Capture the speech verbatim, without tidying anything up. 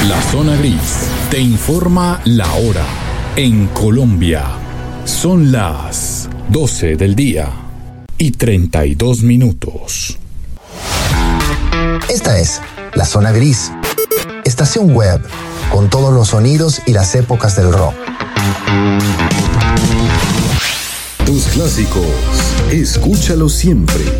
La Zona Gris te informa la hora. En Colombia son las doce del día y treinta y dos minutos. Esta es La Zona Gris, estación web con todos los sonidos y las épocas del rock. Tus clásicos, escúchalos siempre.